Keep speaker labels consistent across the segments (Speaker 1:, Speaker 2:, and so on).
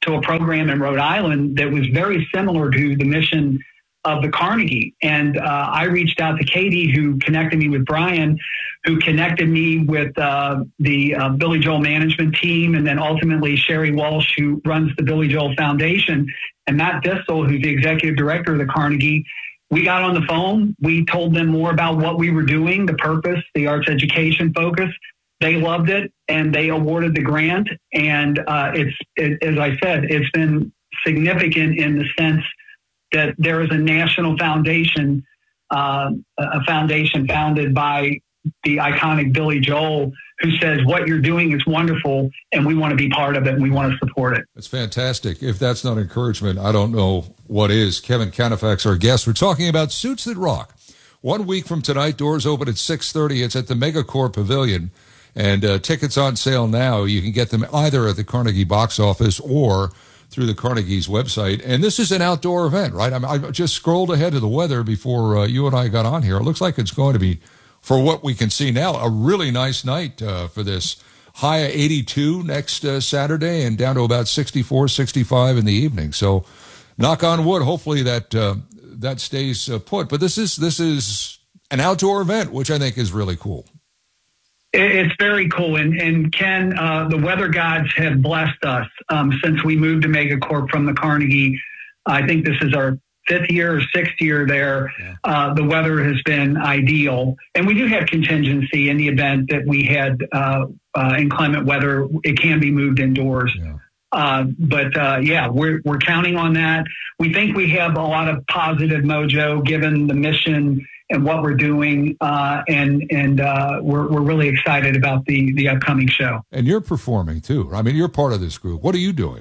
Speaker 1: to a program in Rhode Island that was very similar to the mission of the Carnegie. And I reached out to Katie, who connected me with Brian, who connected me with the Billy Joel management team, and then ultimately Sherry Walsh, who runs the Billy Joel Foundation, and Matt Distel, who's the executive director of the Carnegie. We got on the phone. We told them more about what we were doing, the purpose, the arts education focus. They loved it, and they awarded the grant. And as I said, it's been significant in the sense that there is a national foundation, a foundation founded by the iconic Billy Joel, who says what you're doing is wonderful and we want to be part of it and we want to support it.
Speaker 2: That's fantastic. If that's not encouragement, I don't know what is. Kevin Canifax, our guest. We're talking about Suits That Rock. 1 week from tonight, doors open at 6:30. It's at the Megacorp Pavilion, and tickets on sale now. You can get them either at the Carnegie box office or through the Carnegie's website. And this is an outdoor event, right? I just scrolled ahead to the weather before you and I got on here. It looks like it's going to be, for what we can see now, a really nice night for this. High of 82 next Saturday and down to about 64, 65 in the evening. So knock on wood, hopefully that stays put. But this is an outdoor event, which I think is really cool.
Speaker 1: It's very cool. And Ken, the weather gods have blessed us since we moved to Megacorp from the Carnegie. I think this is our 5th year or 6th year there. Yeah. The weather has been ideal. And we do have contingency in the event that we had inclement weather. It can be moved indoors. Yeah. We're counting on that. We think we have a lot of positive mojo given the mission and what we're doing, and we're really excited about the upcoming show.
Speaker 2: And you're performing too. I mean, you're part of this group. What are you doing?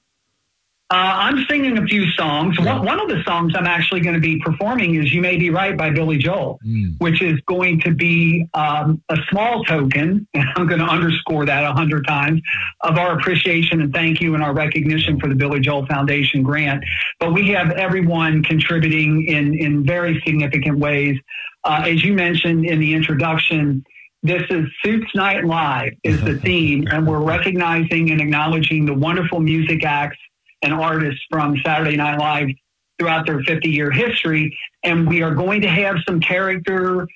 Speaker 1: I'm singing a few songs. Yeah. One of the songs I'm actually going to be performing is "You May Be Right" by Billy Joel, which is going to be a small token, and I'm going to underscore that 100 times, of our appreciation and thank you and our recognition for the Billy Joel Foundation grant. But we have everyone contributing in very significant ways. As you mentioned in the introduction, this is Suits Night Live is the theme, and we're recognizing and acknowledging the wonderful music acts and artists from Saturday Night Live throughout their 50-year history. And we are going to have some character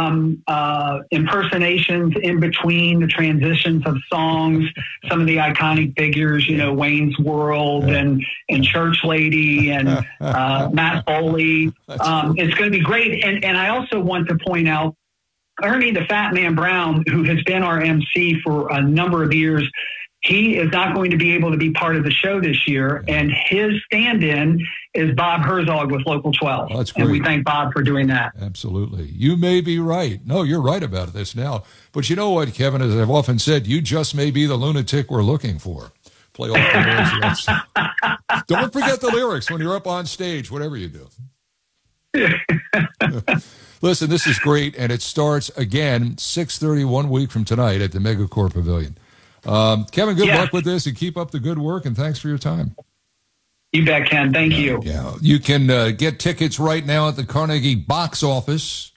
Speaker 1: impersonations in between the transitions of songs, some of the iconic figures, Wayne's World and Church Lady and Matt Foley. It's going to be great. And I also want to point out Ernie the Fat Man Brown, who has been our MC for a number of years. He is not going to be able to be part of the show this year, and his stand-in is Bob Herzog with Local 12. Oh, that's great. And we thank Bob for doing that.
Speaker 2: Absolutely. You may be right. No, you're right about this now. But you know what, Kevin, as I've often said, you just may be the lunatic we're looking for. Play all the lyrics. Don't forget the lyrics when you're up on stage, whatever you do. Listen, this is great, and it starts again 6:30 1 week from tonight at the Megacorp Pavilion. Kevin, good luck with this and keep up the good work, and thanks for your time.
Speaker 1: You bet, Ken. Thank you.
Speaker 2: Yeah, you can get tickets right now at the Carnegie box office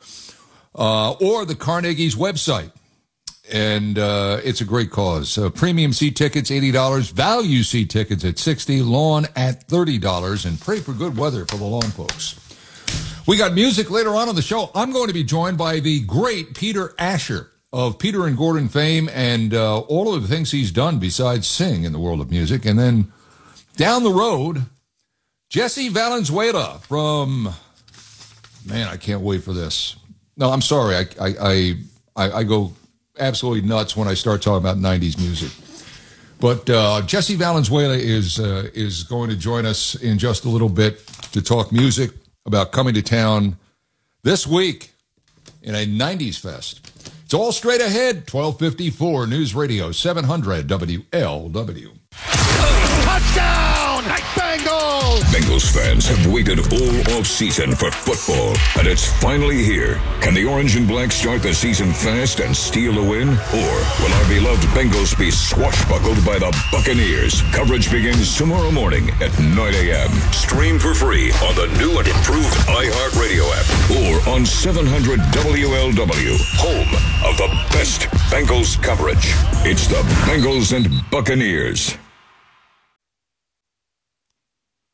Speaker 2: or the Carnegie's website. And it's a great cause. Premium seat tickets, $80. Value seat tickets at $60. Lawn at $30. And pray for good weather for the lawn folks. We got music later on the show. I'm going to be joined by the great Peter Asher of Peter and Gordon fame and all of the things he's done besides sing in the world of music. And then down the road, Jesse Valenzuela from, man, I can't wait for this. No, I'm sorry. I go absolutely nuts when I start talking about 90s music. But Jesse Valenzuela is going to join us in just a little bit to talk music about coming to town this week in a 90s fest. It's all straight ahead. 1254 News Radio 700 WLW.
Speaker 3: Touchdown! Bengals! Bengals fans have waited all offseason for football, and it's finally here. Can the Orange and Black start the season fast and steal a win? Or will our beloved Bengals be swashbuckled by the Buccaneers? Coverage begins tomorrow morning at 9 a.m. Stream for free on the new and improved iHeartRadio app or on 700 WLW, home of the best Bengals coverage. It's the Bengals and Buccaneers.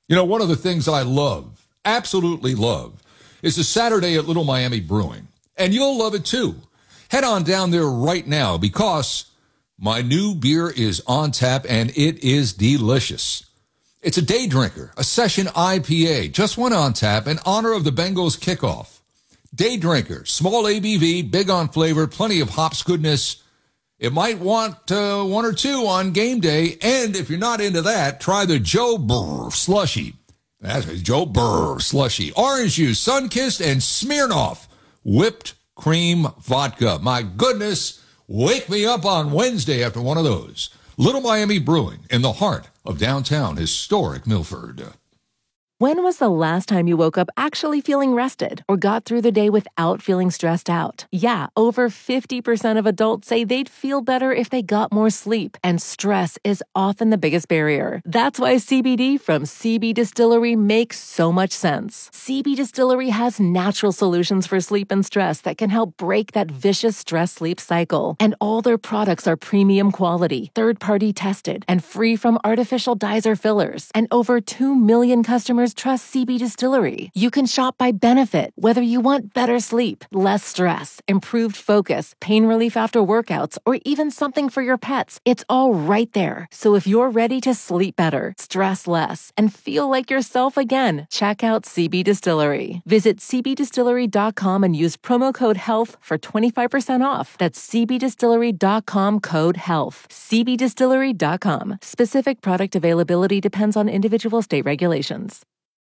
Speaker 2: You know, one of the things I love, absolutely love, is a Saturday at Little Miami Brewing. And you'll love it too. Head on down there right now because my new beer is on tap and it is delicious. It's a day drinker, a session IPA, just went on tap in honor of the Bengals kickoff. Day drinker, small ABV, big on flavor, plenty of hops goodness. It might want one or two on game day. And if you're not into that, try the Joe Burr Slushy. That's Joe Burr Slushy. Orange juice, Sunkist, and Smirnoff whipped cream vodka. My goodness, wake me up on Wednesday after one of those. Little Miami Brewing in the heart of downtown historic Milford.
Speaker 4: When was the last time you woke up actually feeling rested or got through the day without feeling stressed out? Yeah, over 50% of adults say they'd feel better if they got more sleep, and stress is often the biggest barrier. That's why CBD from CB Distillery makes so much sense. CB Distillery has natural solutions for sleep and stress that can help break that vicious stress-sleep cycle. And all their products are premium quality, third-party tested, and free from artificial dyes or fillers. And over 2 million customers trust CB Distillery. You can shop by benefit, whether you want better sleep, less stress, improved focus, pain relief after workouts, or even something for your pets. It's all right there. So if you're ready to sleep better, stress less, and feel like yourself again, check out CB Distillery. Visit cbdistillery.com and use promo code HEALTH for 25% off. That's cbdistillery.com code HEALTH. cbdistillery.com. Specific product availability depends on individual state regulations.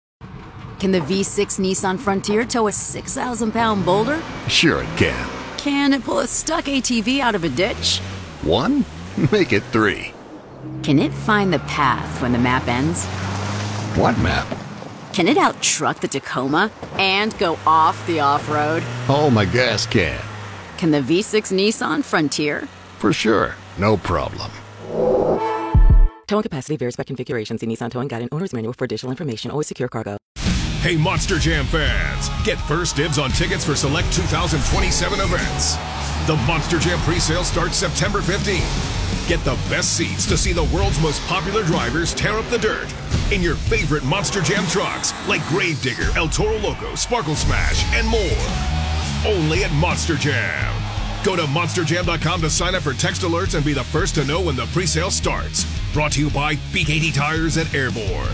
Speaker 5: Can the V6 Nissan Frontier tow a 6,000-pound boulder?
Speaker 6: Sure it can.
Speaker 5: Can it pull a stuck ATV out of a ditch?
Speaker 6: 1? Make it 3.
Speaker 5: Can it find the path when the map ends?
Speaker 6: What map?
Speaker 5: Can it out-truck the Tacoma and go off the off-road?
Speaker 6: Oh, my gas can.
Speaker 5: Can the V6 Nissan Frontier?
Speaker 6: For sure. No problem.
Speaker 7: Towing capacity varies by configuration. See Nissan Towing Guide and Owner's Manual for additional information. Always secure cargo.
Speaker 8: Hey, Monster Jam fans! Get first dibs on tickets for select 2027 events. The Monster Jam presale starts September 15th. Get the best seats to see the world's most popular drivers tear up the dirt in your favorite Monster Jam trucks like Gravedigger, El Toro Loco, Sparkle Smash, and more. Only at Monster Jam. Go to monsterjam.com to sign up for text alerts and be the first to know when the presale starts. Brought to you by BKT Tires at Airborne.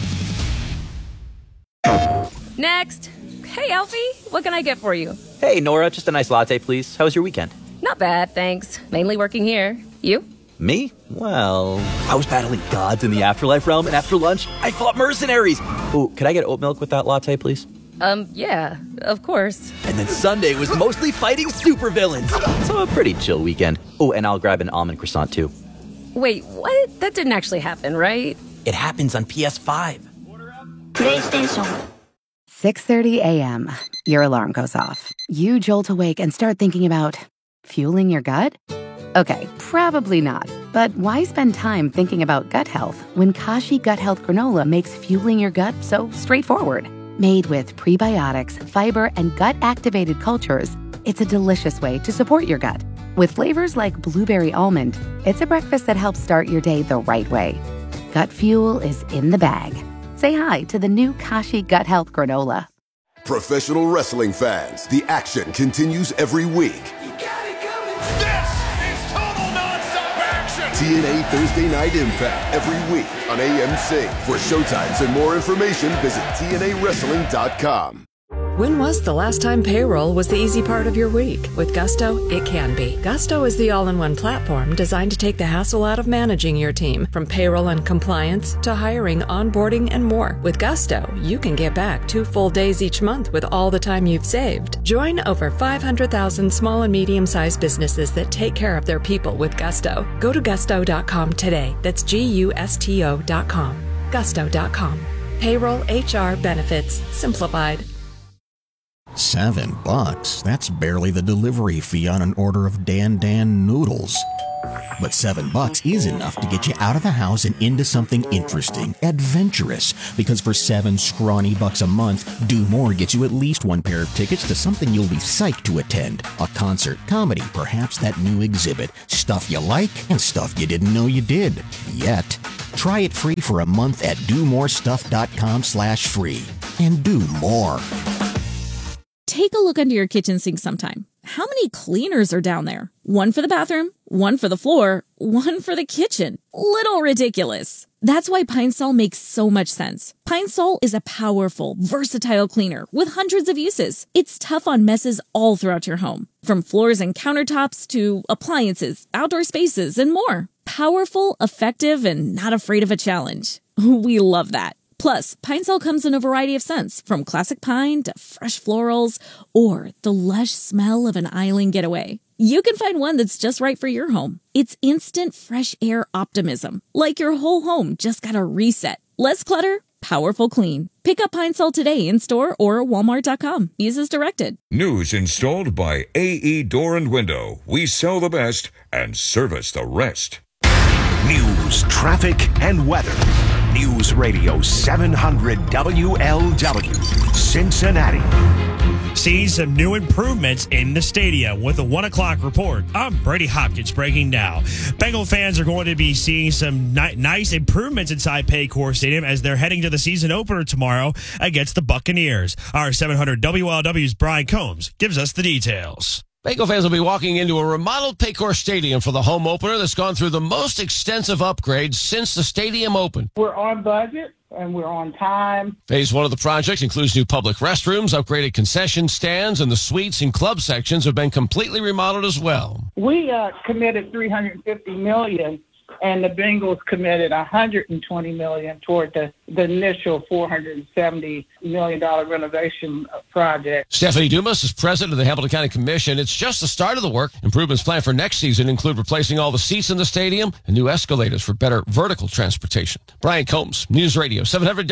Speaker 9: Next. Hey, Alfie, what can I get for you?
Speaker 10: Hey, Nora, just a nice latte, please. How was your weekend?
Speaker 9: Not bad, thanks. Mainly working here. You?
Speaker 10: Me? Well, I was battling gods in the afterlife realm, and after lunch, I fought mercenaries. Ooh, could I get oat milk with that latte, please?
Speaker 9: Yeah, of course.
Speaker 10: And then Sunday was mostly fighting supervillains. So a pretty chill weekend. Oh, and I'll grab an almond croissant, too.
Speaker 9: Wait, what? That didn't actually happen, right?
Speaker 10: It happens on PS5.
Speaker 11: PlayStation. 6:30 a.m. Your alarm goes off. You jolt awake and start thinking about fueling your gut? Okay, probably not. But why spend time thinking about gut health when Kashi Gut Health Granola makes fueling your gut so straightforward? Made with prebiotics, fiber, and gut-activated cultures, it's a delicious way to support your gut. With flavors like blueberry almond, it's a breakfast that helps start your day the right way. Gut fuel is in the bag. Say hi to the new Kashi Gut Health Granola.
Speaker 12: Professional wrestling fans, the action continues every week.
Speaker 8: This is total non-stop action!
Speaker 12: TNA Thursday Night Impact every week on AMC. For showtimes and more information, visit TNAWrestling.com.
Speaker 13: When was the last time payroll was the easy part of your week? With Gusto, it can be. Gusto is the all-in-one platform designed to take the hassle out of managing your team, from payroll and compliance to hiring, onboarding, and more. With Gusto, you can get back 2 full days each month with all the time you've saved. Join over 500,000 small and medium-sized businesses that take care of their people with Gusto. Go to gusto.com today. That's GUSTO.com. Gusto.com. Payroll, HR, benefits, simplified.
Speaker 14: $7? That's barely the delivery fee on an order of Dan noodles. But $7 is enough to get you out of the house and into something interesting, adventurous. Because for $7 scrawny bucks a month, Do More gets you at least 1 pair of tickets to something you'll be psyched to attend. A concert, comedy, perhaps that new exhibit. Stuff you like and stuff you didn't know you did. Yet. Try it free for a month at domorestuff.com/free. And do more.
Speaker 15: Take a look under your kitchen sink sometime. How many cleaners are down there? One for the bathroom, one for the floor, one for the kitchen. Little ridiculous. That's why Pine Sol makes so much sense. Pine Sol is a powerful, versatile cleaner with hundreds of uses. It's tough on messes all throughout your home, from floors and countertops to appliances, outdoor spaces, and more. Powerful, effective, and not afraid of a challenge. We love that. Plus, Pine Sol comes in a variety of scents, from classic pine to fresh florals or the lush smell of an island getaway. You can find one that's just right for your home. It's instant fresh air optimism, like your whole home just got a reset. Less clutter, powerful clean. Pick up Pine Sol today in store or walmart.com. Use as directed.
Speaker 3: News installed by AE Door and Window. We sell the best and service the rest.
Speaker 16: News, traffic, and weather. News Radio 700 WLW, Cincinnati.
Speaker 17: See some new improvements in the stadium with the 1 o'clock report. I'm Brady Hopkins breaking now. Bengal fans are going to be seeing some nice improvements inside Paycor Stadium as they're heading to the season opener tomorrow against the Buccaneers. Our 700 WLW's Brian Combs gives us the details.
Speaker 18: Bengal fans will be walking into a remodeled Paycor Stadium for the home opener that's gone through the most extensive upgrades since the stadium opened.
Speaker 19: We're on budget and we're on time.
Speaker 18: Phase 1 of the project includes new public restrooms, upgraded concession stands, and the suites and club sections have been completely remodeled as well.
Speaker 19: We committed $350 million, and the Bengals committed $120 million toward the initial $470 million renovation project.
Speaker 18: Stephanie Dumas is president of the Hamilton County Commission. It's just the start of the work. Improvements planned for next season include replacing all the seats in the stadium and new escalators for better vertical transportation. Brian Combs, News Radio 700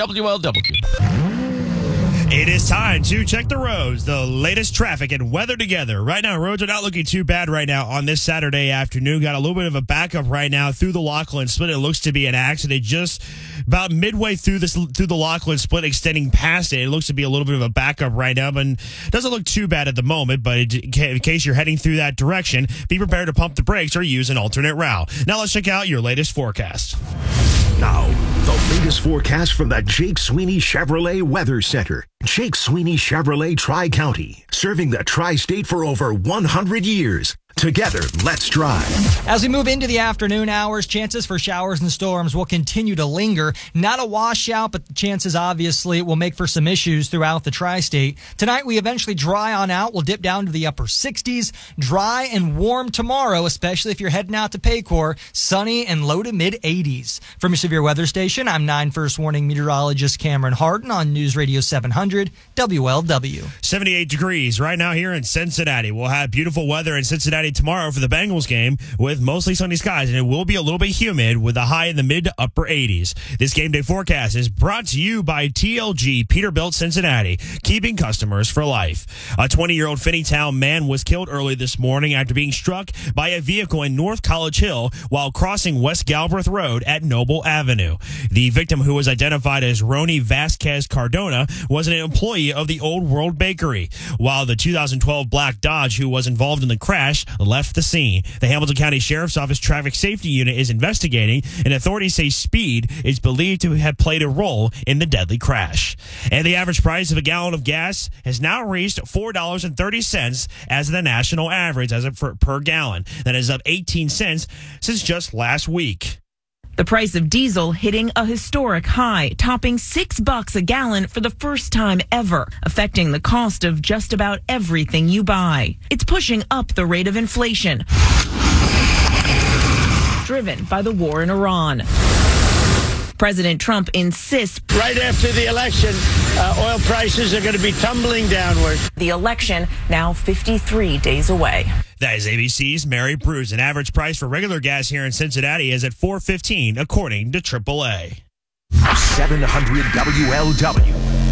Speaker 18: WLW.
Speaker 17: It is time to check the roads, the latest traffic and weather together. Right now, roads are not looking too bad right now on this Saturday afternoon. Got a little bit of a backup right now through the Laughlin split. It looks to be an accident just about midway through the Laughlin split, extending past it. It looks to be a little bit of a backup right now, but doesn't look too bad at the moment. But in case you're heading through that direction, be prepared to pump the brakes or use an alternate route. Now let's check out your latest forecast.
Speaker 16: Now, the latest forecast from the Jake Sweeney Chevrolet Weather Center. Jake Sweeney Chevrolet Tri-County, serving the Tri-State for over 100 years. Together, let's drive.
Speaker 20: As we move into the afternoon hours, chances for showers and storms will continue to linger. Not a washout, but the chances obviously will make for some issues throughout the tri-state. Tonight, we eventually dry on out. We'll dip down to the upper 60s. Dry and warm tomorrow, especially if you're heading out to Paycor. Sunny and low to mid 80s. From your severe weather station, I'm 9 First Warning meteorologist Cameron Harden on News Radio 700 WLW.
Speaker 17: 78 degrees right now here in Cincinnati. We'll have beautiful weather in Cincinnati tomorrow for the Bengals game with mostly sunny skies, and it will be a little bit humid with a high in the mid to upper 80s. This game day forecast is brought to you by TLG Peterbilt Cincinnati, keeping customers for life. A 20-year-old Finneytown man was killed early this morning after being struck by a vehicle in North College Hill while crossing West Galbraith Road at Noble Avenue. The victim, who was identified as Roni Vasquez Cardona, was an employee of the Old World Bakery, while the 2012 black Dodge, who was involved in the crash, left the scene. The Hamilton County Sheriff's Office Traffic Safety Unit is investigating, and authorities say speed is believed to have played a role in the deadly crash. And the average price of a gallon of gas has now reached $4.30 as the national average per gallon. That is up 18 cents since just last week.
Speaker 21: The price of diesel hitting a historic high, topping $6 a gallon for the first time ever, affecting the cost of just about everything you buy. It's pushing up the rate of inflation, driven by the war in Iran. President Trump insists
Speaker 22: right after the election, oil prices are going to be tumbling downward.
Speaker 21: The election now 53 days away.
Speaker 17: That is ABC's Mary Bruce. An average price for regular gas here in Cincinnati is at $4.15, according to AAA.
Speaker 16: 700 WLW.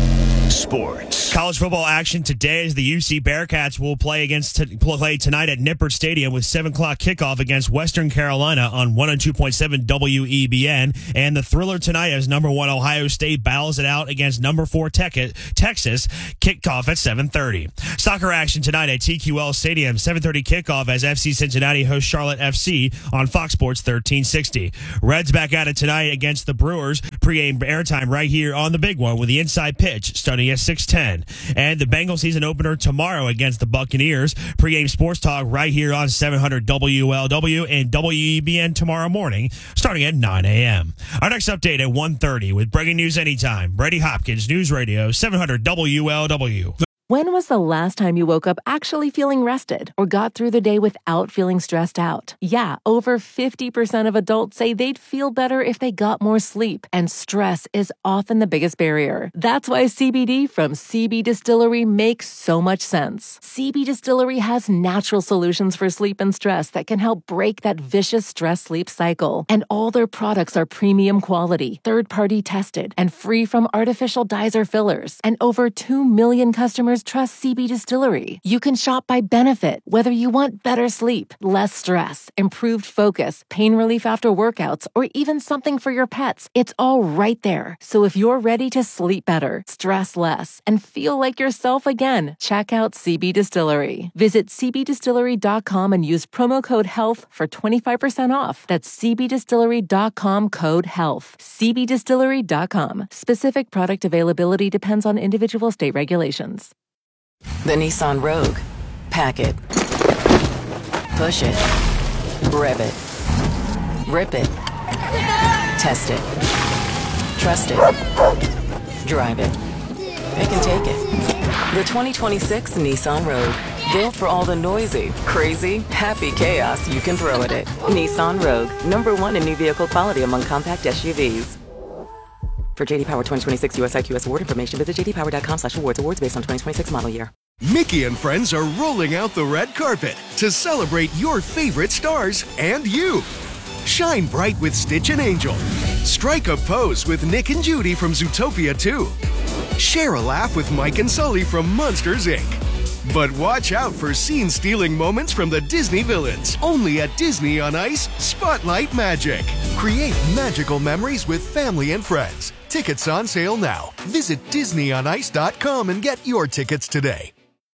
Speaker 16: Sports.
Speaker 17: College football action today as the UC Bearcats will play tonight at Nippert Stadium with 7 o'clock kickoff against Western Carolina on 102.7 WEBN. And the thriller tonight as number 1 Ohio State battles it out against number 4 Texas. Kickoff at 7:30. Soccer action tonight at TQL Stadium. 7:30 kickoff as FC Cincinnati hosts Charlotte FC on Fox Sports 1360. Reds back at it tonight against the Brewers. Pre-game airtime right here on the big one with the inside pitch starting at 6:10. And the Bengals season opener tomorrow against the Buccaneers. Pre-game sports talk right here on 700 WLW and WEBN tomorrow morning starting at 9 a.m. Our next update at 1:30 with breaking news anytime. Brady Hopkins, News Radio 700 WLW.
Speaker 4: When was the last time you woke up actually feeling rested or got through the day without feeling stressed out? Yeah, over 50% of adults say they'd feel better if they got more sleep, and stress is often the biggest barrier. That's why CBD from CB Distillery makes so much sense. CB Distillery has natural solutions for sleep and stress that can help break that vicious stress-sleep cycle. And all their products are premium quality, third-party tested, and free from artificial dyes or fillers. And over 2 million customers trust CB Distillery. You can shop by benefit, whether you want better sleep, less stress, improved focus, pain relief after workouts, or even something for your pets. It's all right there. So if you're ready to sleep better, stress less, and feel like yourself again, check out CB Distillery. Visit cbdistillery.com and use promo code HEALTH for 25% off. That's cbdistillery.com code HEALTH. cbdistillery.com. Specific product availability depends on individual state regulations.
Speaker 7: The Nissan Rogue. Pack it. Push it. Rev it. Rip it. Test it. Trust it. Drive it. Pick and take it. The 2026 Nissan Rogue. Built for all the noisy, crazy, happy chaos you can throw at it. Nissan Rogue. #1 in new vehicle quality among compact SUVs. For JD Power 2026 US IQS award information, visit jdpower.com/awards. Awards based on 2026 model year.
Speaker 1: Mickey and friends are rolling out the red carpet to celebrate your favorite stars and you. Shine bright with Stitch and Angel. Strike a pose with Nick and Judy from Zootopia 2. Share a laugh with Mike and Sully from Monsters, Inc. But watch out for scene-stealing moments from the Disney villains. Only at Disney on Ice, Spotlight Magic. Create magical memories with family and friends. Tickets on sale now. Visit DisneyOnIce.com and get your tickets today.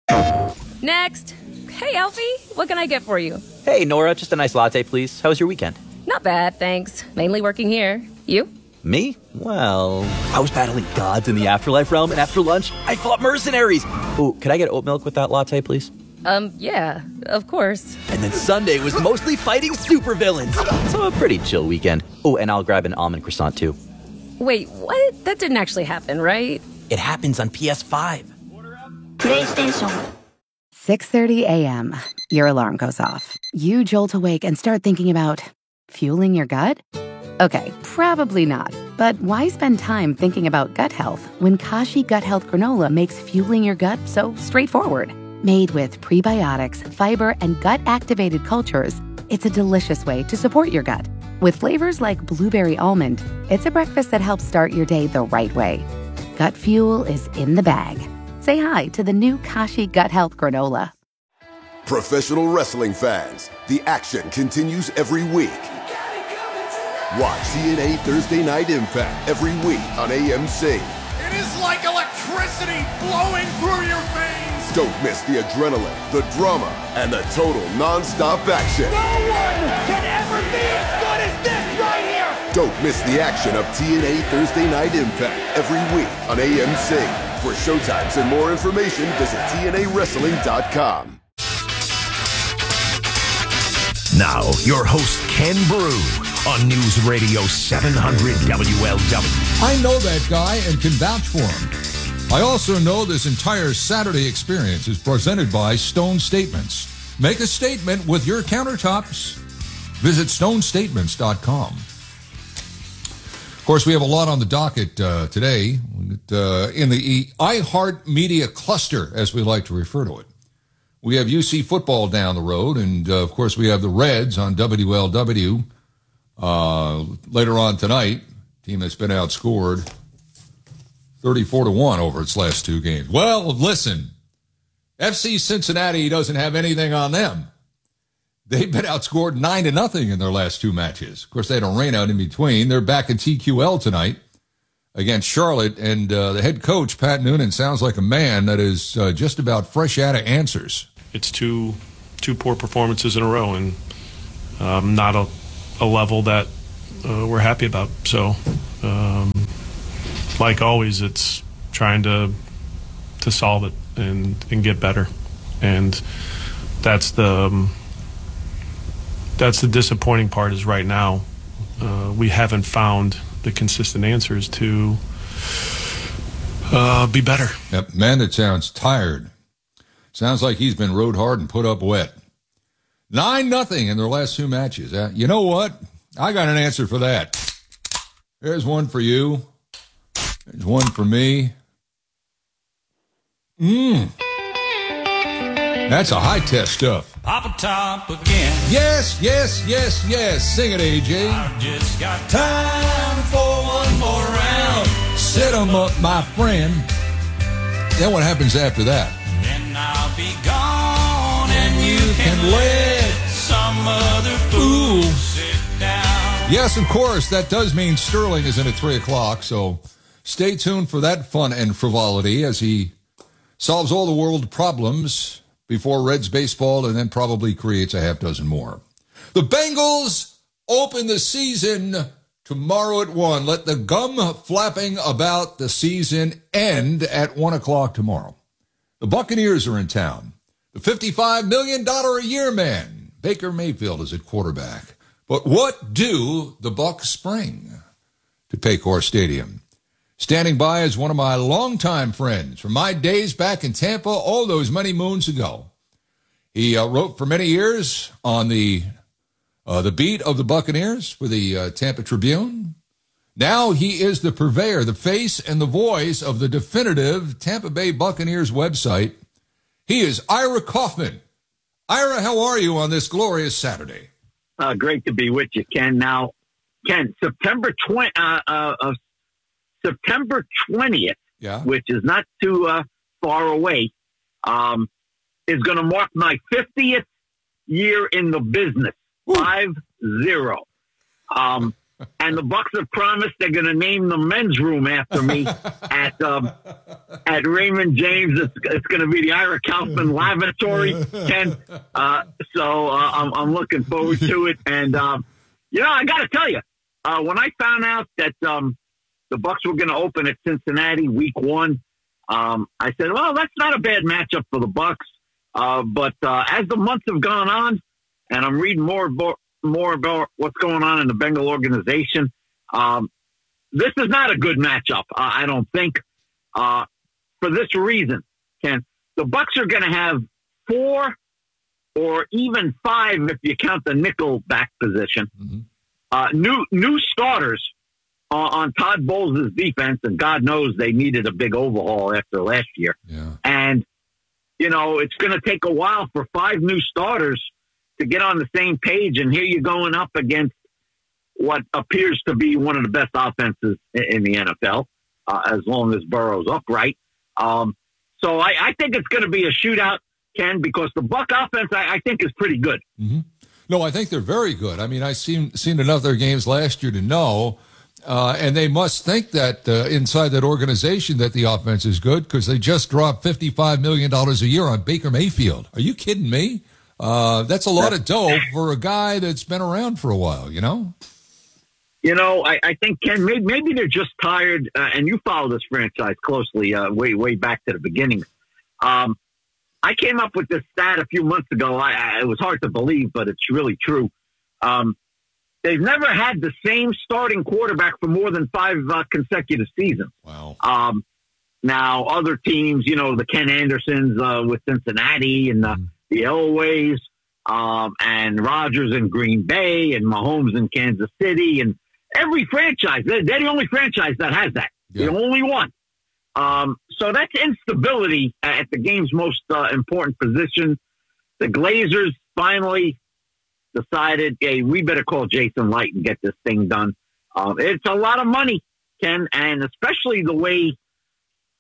Speaker 9: Next. Hey, Alfie, what can I get for you?
Speaker 10: Hey, Nora, just a nice latte, please. How was your weekend?
Speaker 9: Not bad, thanks. Mainly working here. You?
Speaker 10: Me? Well, I was battling gods in the afterlife realm, and after lunch, I fought mercenaries. Oh, could I get oat milk with that latte, please?
Speaker 9: Yeah, of course.
Speaker 10: And then Sunday was mostly fighting supervillains. So a pretty chill weekend. Oh, and I'll grab an almond croissant, too.
Speaker 9: Wait, what? That didn't actually happen, right?
Speaker 10: It happens on PS5.
Speaker 11: PlayStation. 6:30 a.m. Your alarm goes off. You jolt awake and start thinking about fueling your gut? Okay, probably not. But why spend time thinking about gut health when Kashi Gut Health Granola makes fueling your gut so straightforward? Made with prebiotics, fiber, and gut-activated cultures, it's a delicious way to support your gut. With flavors like blueberry almond, it's a breakfast that helps start your day the right way. Gut fuel is in the bag. Say hi to the new Kashi Gut Health Granola.
Speaker 12: Professional wrestling fans, the action continues every week. Watch TNA Thursday Night Impact every week on AMC.
Speaker 2: It is like electricity flowing through your veins.
Speaker 12: Don't miss the adrenaline, the drama, and the total non-stop action.
Speaker 2: No one can ever be as good as this right here.
Speaker 12: Don't miss the action of TNA Thursday Night Impact every week on AMC. For showtimes and more information, visit TNAWrestling.com.
Speaker 16: Now, your host, Ken Brew, on News Radio 700 WLW.
Speaker 23: I know that guy and can vouch for him. I also know this entire Saturday experience is presented by Stone Statements. Make a statement with your countertops. Visit stonestatements.com. Of course, we have a lot on the docket today in the iHeartMedia cluster, as we like to refer to it. We have UC football down the road, and, of course, we have the Reds on WLW later on tonight, team that's been outscored 34-1 over its last 2 games. Well, listen, FC Cincinnati doesn't have anything on them. They've been outscored 9-0 in their last 2 matches. Of course, they had a rain out in between. They're back in TQL tonight against Charlotte, and the head coach, Pat Noonan, sounds like a man that is just about fresh out of answers.
Speaker 5: It's two poor performances in a row, and not a level that we're happy about. So, like always, it's trying to solve it and get better, and that's the disappointing part. Is right now we haven't found the consistent answers to be better.
Speaker 23: Yep, man that sounds tired. Sounds like he's been rode hard and put up wet. 9-0 in their last 2 matches. You know what? I got an answer for that. There's one for you. There's one for me. That's a high-test stuff.
Speaker 2: Papa Top again.
Speaker 23: Yes, yes, yes, yes. Sing it, AJ.
Speaker 2: I've just got time for one more round.
Speaker 23: Set 'em up, my friend. Then what happens after that?
Speaker 2: Then I'll be gone and you can let some other fool sit down.
Speaker 23: Yes, of course, that does mean Sterling is in at 3 o'clock, so stay tuned for that fun and frivolity as he solves all the world problems before Reds baseball and then probably creates a half dozen more. The Bengals open the season tomorrow at 1. Let the gum flapping about the season end at 1 o'clock tomorrow. The Buccaneers are in town. The $55 million a year man, Baker Mayfield, is at quarterback. But what do the Bucs bring to Paycor Stadium? Standing by is one of my longtime friends from my days back in Tampa all those many moons ago. He wrote for many years on the beat of the Buccaneers for the Tampa Tribune. Now he is the purveyor, the face and the voice of the definitive Tampa Bay Buccaneers website. He is Ira Kaufman. Ira, how are you on this glorious Saturday?
Speaker 6: Great to be with you, Ken. Now, Ken, September 20th, which is not too far away, is going to mark my 50th year in the business. 50. And the Bucs have promised they're going to name the men's room after me at Raymond James. It's going to be the Ira Kaufman Lavatory, Ken. So I'm looking forward to it. And I got to tell you, when I found out that the Bucs were going to open at Cincinnati week 1, I said, well, that's not a bad matchup for the Bucs. But as the months have gone on, and I'm reading more about what's going on in the Bengal organization, this is not a good matchup, I don't think, for this reason, Ken. The Bucs are going to have 4 or even 5, if you count the nickel back position, new starters on Todd Bowles' defense, and God knows they needed a big overhaul after last year.
Speaker 23: Yeah.
Speaker 6: And, it's going to take a while for 5 new starters to get on the same page, and here you're going up against what appears to be one of the best offenses in the NFL, as long as Burrow's upright. So I think it's going to be a shootout, Ken, because the Buck offense, I think, is pretty good.
Speaker 23: Mm-hmm. No, I think they're very good. I mean, I've seen enough of their games last year to know, and they must think that inside that organization that the offense is good because they just dropped $55 million a year on Baker Mayfield. Are you kidding me? That's a lot of dough for a guy that's been around for a while,
Speaker 6: I think, Ken, maybe they're just tired, and you follow this franchise closely way back to the beginning. I came up with this stat a few months ago. It was hard to believe, but it's really true. They've never had the same starting quarterback for more than 5 consecutive seasons.
Speaker 23: Wow.
Speaker 6: Now, other teams, the Ken Andersons with Cincinnati and the Elways, and Rodgers in Green Bay and Mahomes in Kansas City, and every franchise, they're the only franchise that has that. Yeah. The only one. So that's instability at the game's most important position. The Glazers finally decided, hey, we better call Jason Light and get this thing done. It's a lot of money, Ken, and especially the way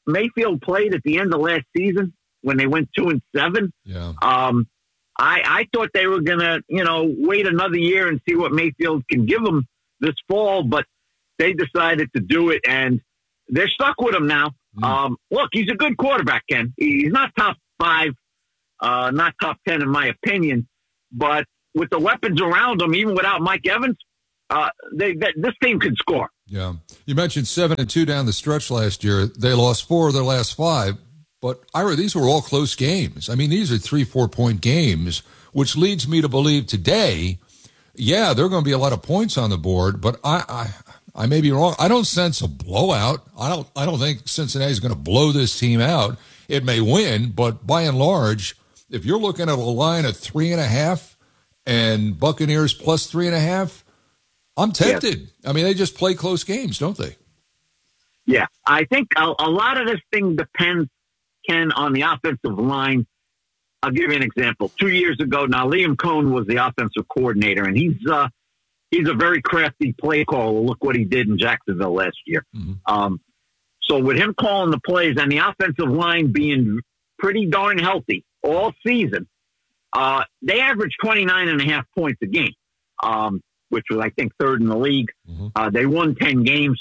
Speaker 6: Mayfield played at the end of last season when they went 2-7.
Speaker 23: Yeah.
Speaker 6: I thought they were going to, wait another year and see what Mayfield can give them this fall, but they decided to do it, and they're stuck with him now. Look, he's a good quarterback, Ken. He's not top 5, not top 10 in my opinion, but with the weapons around him, even without Mike Evans, this team could score.
Speaker 23: Yeah. You mentioned 7-2 down the stretch last year. They lost 4 of their last 5. But, Ira, these were all close games. I mean, these are 3-4 point games, which leads me to believe today, yeah, there are going to be a lot of points on the board, but I may be wrong. I don't sense a blowout. I don't think Cincinnati's going to blow this team out. It may win, but by and large, if you're looking at a line of 3.5 and Buccaneers plus 3.5, I'm tempted. Yes. I mean, they just play close games, don't they?
Speaker 6: Yeah, I think a lot of this thing depends, Ken, on the offensive line. I'll give you an example. 2 years ago, now Liam Cohn was the offensive coordinator, and he's a very crafty play caller. Look what he did in Jacksonville last year. Mm-hmm. So with him calling the plays and the offensive line being pretty darn healthy all season, they averaged 29.5 points a game, which was, I think, 3rd in the league. Mm-hmm. They won 10 games.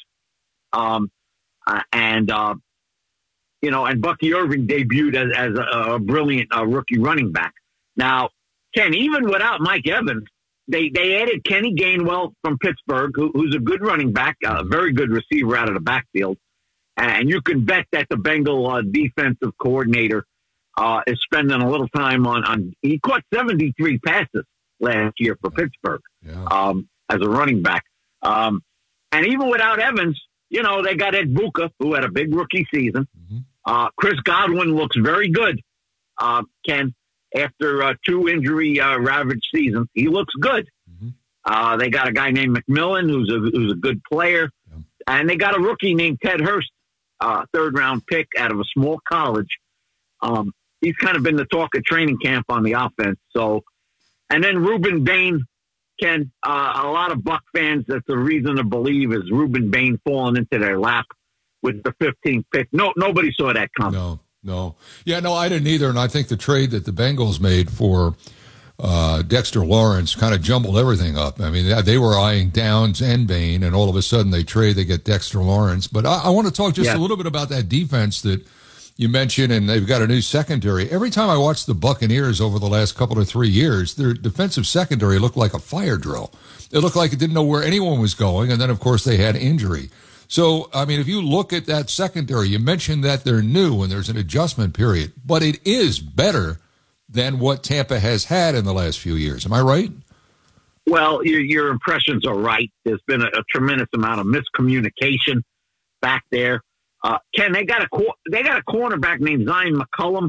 Speaker 6: And Bucky Irving debuted as a brilliant rookie running back. Now, Ken, even without Mike Evans, they added Kenny Gainwell from Pittsburgh, who's a good running back, a very good receiver out of the backfield. And you can bet that the Bengal defensive coordinator is spending a little time on he caught 73 passes last year for Pittsburgh as a running back. And even without Evans, they got Ed Buka, who had a big rookie season. Mm-hmm. Chris Godwin looks very good, Ken, after 2 injury-ravaged seasons. He looks good. Mm-hmm. They got a guy named McMillan who's a good player. Yeah. And they got a rookie named Ted Hurst, 3rd-round pick out of a small college. He's kind of been the talk of training camp on the offense. And then Reuben Bain, Ken, a lot of Buck fans, that's a reason to believe is Reuben Bain falling into their lap with the 15th pick. Nobody saw that coming.
Speaker 23: No. Yeah, no, I didn't either. And I think the trade that the Bengals made for Dexter Lawrence kind of jumbled everything up. I mean, they were eyeing Downs and Bain, and all of a sudden they get Dexter Lawrence. But I want to talk just a little bit about that defense that you mentioned, and they've got a new secondary. Every time I watch the Buccaneers over the last couple of 3 years, their defensive secondary looked like a fire drill. It looked like it didn't know where anyone was going, and then, of course, they had injury. So, I mean, if you look at that secondary, you mentioned that they're new and there's an adjustment period, but it is better than what Tampa has had in the last few years. Am I right?
Speaker 6: Well, your impressions are right. There's been a tremendous amount of miscommunication back there. Ken, they got a cornerback named Zion McCullum.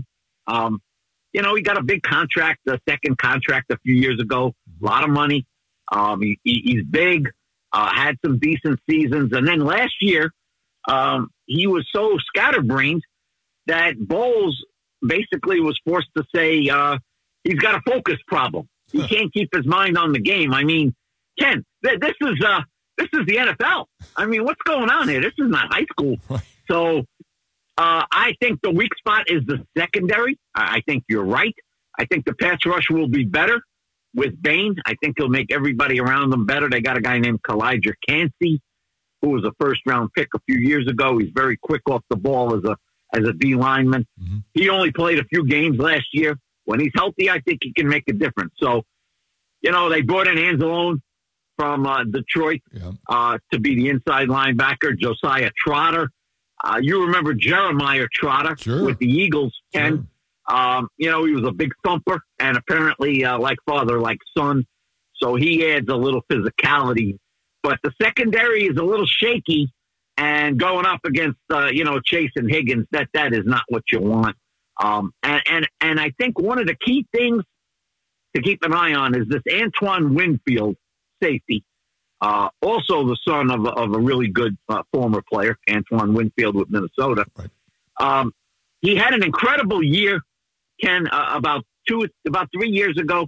Speaker 6: He got a big contract, a second contract a few years ago, a lot of money. He's big. Had some decent seasons. And then last year, he was so scatterbrained that Bowles basically was forced to say he's got a focus problem. He can't keep his mind on the game. I mean, Ken, this is the NFL. I mean, what's going on here? This is not high school. So I think the weak spot is the secondary. I think you're right. I think the pass rush will be better with Bain. I think he'll make everybody around them better. They got a guy named Kalijah Cansey, who was a 1st-round pick a few years ago. He's very quick off the ball as a D lineman. Mm-hmm. He only played a few games last year. When he's healthy, I think he can make a difference. So, they brought in Anzalone from Detroit to be the inside linebacker. Josiah Trotter. You remember Jeremiah Trotter with the Eagles, Ken. Sure. He was a big thumper and apparently like father, like son. So he adds a little physicality. But the secondary is a little shaky, and going up against, Chase and Higgins, that is not what you want. And I think one of the key things to keep an eye on is this Antoine Winfield safety. Also the son of a really good former player, Antoine Winfield with Minnesota. Right. He had an incredible year, Ken, about 3 years ago.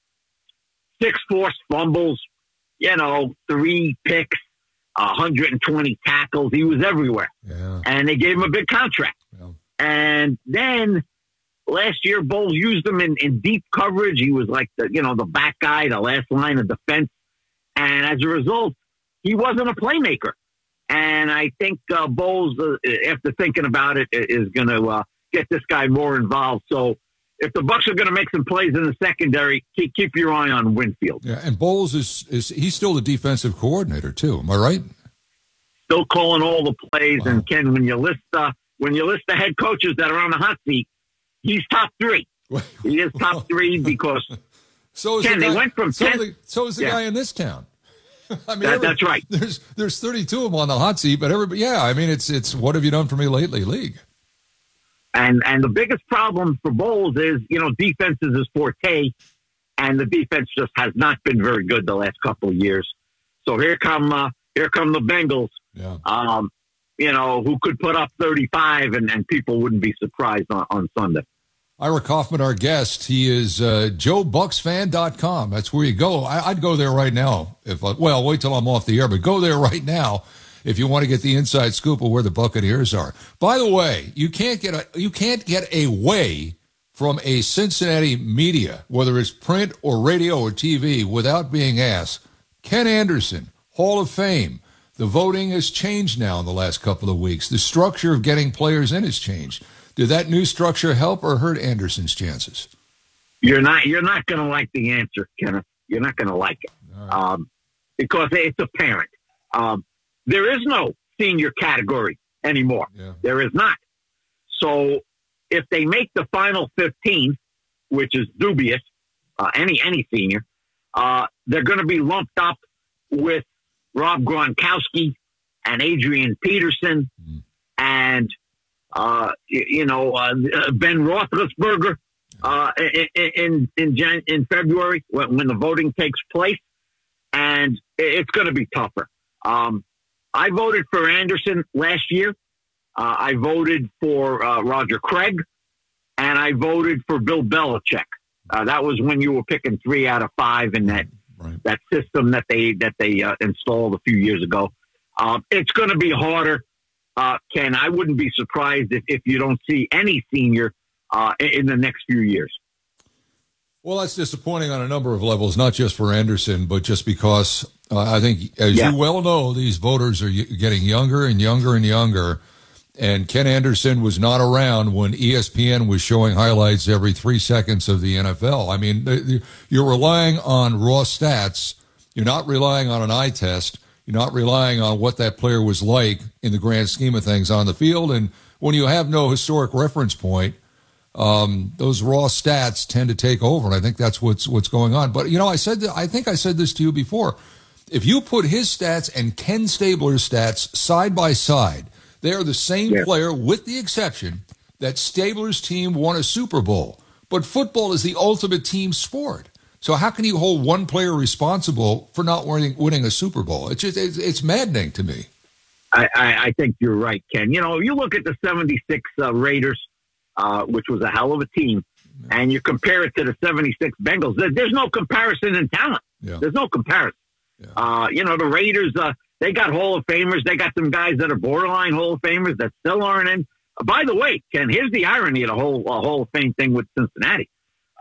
Speaker 6: 6 forced fumbles, 3 picks, 120 tackles. He was everywhere. Yeah. and they gave him a big contract. And then last year, Bowles used him in deep coverage. He was like the back guy, the last line of defense. And as a result, he wasn't a playmaker. And I think Bowles, after thinking about it, is going to get this guy more involved. So if the Bucs are going to make some plays in the secondary, keep your eye on Winfield.
Speaker 23: Yeah, and Bowles is he's still the defensive coordinator too. Am I right?
Speaker 6: Still calling all the plays. Wow. And Ken, when you list the head coaches that are on the hot seat, he's top 3. He is top 3 because Ken, they went from 10.
Speaker 23: So is the guy in this town. I mean,
Speaker 6: that's right.
Speaker 23: There's 32 of them on the hot seat, but everybody, I mean, it's what have you done for me lately, league.
Speaker 6: And the biggest problem for Bowles is, defense is his forte, and the defense just has not been very good the last couple of years. So here come the Bengals, who could put up 35, and people wouldn't be surprised on Sunday.
Speaker 23: Ira Kaufman, our guest, he is JoeBucksFan.com. That's where you go. I'd go there right now. Wait till I'm off the air, but go there right now if you want to get the inside scoop of where the Buccaneers are. By the way, you can't get away from a Cincinnati media, whether it's print or radio or TV, without being asked. Ken Anderson, Hall of Fame. The voting has changed now in the last couple of weeks. The structure of getting players in has changed. Did that new structure help or hurt Anderson's chances?
Speaker 6: You're not going to like the answer, Kenneth. You're not going to like it because it's apparent. There is no senior category anymore. Yeah. There is not. So if they make the final 15, which is dubious, any senior, they're going to be lumped up with Rob Gronkowski and Adrian Peterson and Ben Roethlisberger in February when the voting takes place, and it's going to be tougher. I voted for Anderson last year. I voted for Roger Craig, and I voted for Bill Belichick. That was when you were picking 3 out of 5 in that system that they installed a few years ago. It's going to be harder. Ken, I wouldn't be surprised if you don't see any senior in the next few years.
Speaker 23: Well, that's disappointing on a number of levels, not just for Anderson, but just because I think, as you well know, these voters are getting younger and younger and younger. And Ken Anderson was not around when ESPN was showing highlights every 3 seconds of the NFL. I mean, you're relying on raw stats. You're not relying on an eye test. You're not relying on what that player was like in the grand scheme of things on the field. And when you have no historic reference point, those raw stats tend to take over. And I think that's what's going on. But, I think I said this to you before. If you put his stats and Ken Stabler's stats side by side, they are the same player with the exception that Stabler's team won a Super Bowl. But football is the ultimate team sport. So how can you hold one player responsible for not winning a Super Bowl? It's maddening to me.
Speaker 6: I think you're right, Ken. You look at the 76 Raiders, which was a hell of a team, and you compare it to the 76 Bengals. There's no comparison in talent. Yeah. There's no comparison. Yeah. The Raiders, they got Hall of Famers. They got some guys that are borderline Hall of Famers that still aren't in. By the way, Ken, here's the irony of the whole Hall of Fame thing with Cincinnati.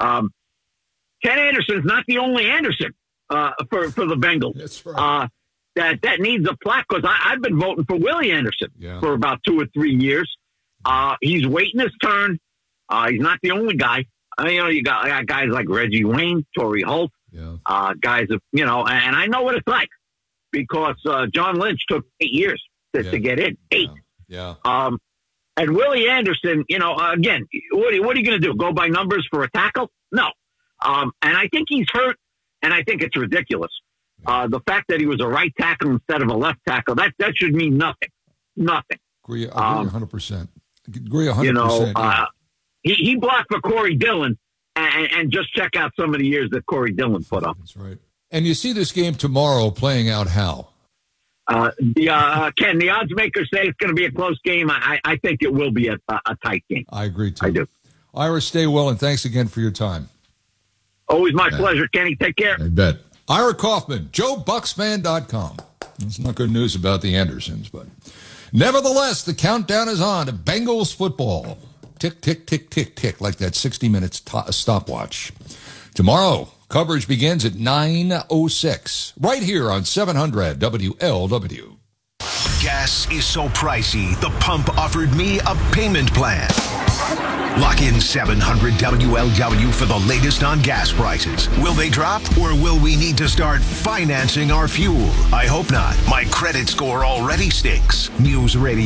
Speaker 6: Ken Anderson's not the only Anderson for the Bengals. That's right. That needs a plaque because I've been voting for Willie Anderson for about 2 or 3 years. He's waiting his turn. He's not the only guy. You got guys like Reggie Wayne, Torrey Holt, guys, and I know what it's like because John Lynch took 8 years to get in. 8.
Speaker 23: Yeah.
Speaker 6: And Willie Anderson, again, what are you going to do? Go by numbers for a tackle? No. And I think he's hurt, and I think it's ridiculous. The fact that he was a right tackle instead of a left tackle, that should mean nothing. Nothing.
Speaker 23: Agree 100%. Agree 100%.
Speaker 6: He blocked for Corey Dillon, and just check out some of the years that Corey Dillon put up.
Speaker 23: That's right. And you see this game tomorrow playing out how?
Speaker 6: Ken, the odds makers say it's going to be a close game. I think it will be a tight game.
Speaker 23: I agree, too.
Speaker 6: I do.
Speaker 23: Ira, stay well, and thanks again for your time.
Speaker 6: Always my pleasure, Kenny. Take care.
Speaker 23: I bet. Ira Kaufman, JoeBucksFan.com. That's not good news about the Andersons, but Nevertheless, the countdown is on to Bengals football. Tick, tick, tick, tick, tick, like that 60 minutes stopwatch. Tomorrow, coverage begins at 9:06, right here on 700 WLW.
Speaker 8: Gas is so pricey, the pump offered me a payment plan. Lock in 700 WLW for the latest on gas prices. Will they drop, or will we need to start financing our fuel? I hope not. My credit score already stinks. News Radio